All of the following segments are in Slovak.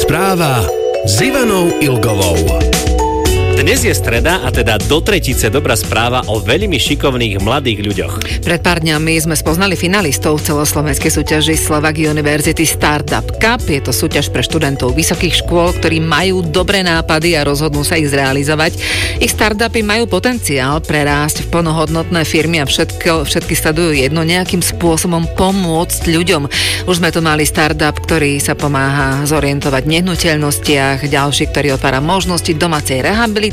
správa s Ivanou Ilgovou. Dnes je streda a teda do tretice dobrá správa o veľmi šikovných mladých ľuďoch. Pred pár dňami sme spoznali finalistov celoslovenskej súťaži Slovak University Startup Cup. Je to súťaž pre študentov vysokých škôl, ktorí majú dobré nápady a rozhodnú sa ich zrealizovať. Ich startupy majú potenciál prerásť v plnohodnotné firmy a všetky sledujú jedno, nejakým spôsobom pomôcť ľuďom. Už sme tu mali startup, ktorý sa pomáha zorientovať v nehnuteľnostiach, ďalší, ktorý otvára možnosti domácej rehabilitácie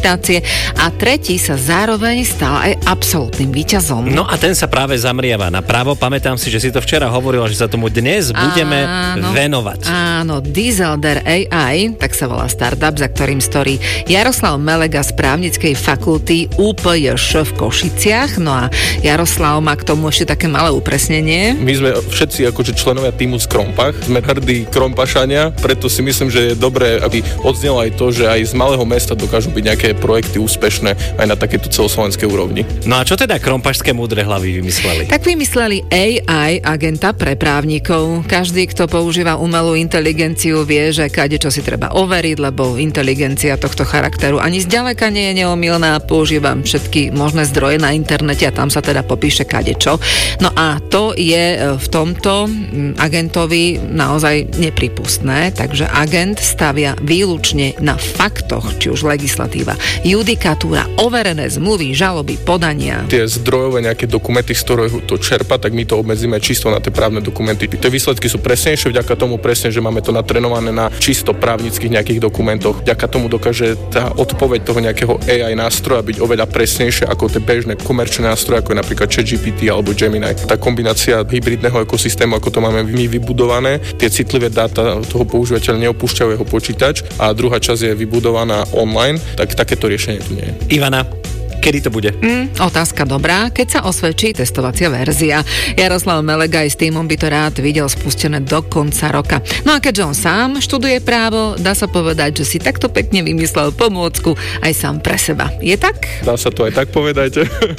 a tretí sa zároveň stal aj absolútnym víťazom. No a ten sa práve zamriava napravo. Pamätám si, že si to včera hovorila, že sa tomu dnes budeme venovať. Áno, Dieselder AI, tak sa volá startup, za ktorým stojí Jaroslav Melega z právnickej fakulty UPJŠ v Košiciach. No a Jaroslav má k tomu ešte také malé upresnenie. My sme všetci akože členovia týmu z Krompach, sme hrdí Krompašania, preto si myslím, že je dobré, aby odznelo aj to, že aj z malého mesta dokážu byť nejaké projekty úspešné aj na takéto celoslovenskej úrovni. No a čo teda krompašské múdre hlavy vymysleli? Tak vymysleli AI agenta pre právnikov. Každý, kto používa umelú inteligenciu, vie, že kadečo si treba overiť, lebo inteligencia tohto charakteru ani zďaleka nie je neomylná. Používam všetky možné zdroje na internete a tam sa teda popíše kadečo. No a to je v tomto agentovi naozaj nepripustné, takže agent stavia výlučne na faktoch, či už legislatíva, judikatúra, overené zmluvy, žaloby, podania. Tie zdrojové nejaké dokumenty, z ktorého to čerpa, tak my to obmedzíme čisto na tie právne dokumenty. Tie výsledky sú presnejšie vďaka tomu presne, že máme to natrenované na čisto právnických nejakých dokumentoch. Vďaka tomu dokáže tá odpoveď toho nejakého AI nástroja byť oveľa presnejšia ako tie bežné komerčné nástroje, ako je napríklad ChatGPT alebo Gemini. Tá kombinácia hybridného ekosystému, ako to máme my vybudované, tie citlivé dáta toho používateľa neopúšťajú jeho počítač a druhá časť je vybudovaná online, tak takéto riešenie tu nie je. Ivana, kedy to bude? Otázka dobrá, keď sa osvedčí testovacia verzia. Jaroslav Melega aj s týmom by to rád videl spustené do konca roka. No a keďže on sám študuje právo, dá sa povedať, že si takto pekne vymyslel pomôcku aj sám pre seba. Je tak? Dá sa to aj tak povedať,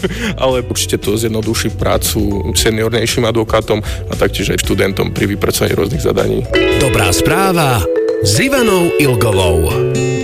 ale určite to zjednoduší prácu seniornejším advokátom a taktiež aj študentom pri vypracovaní rôznych zadaní. Dobrá správa s Ivanou Ilgovou.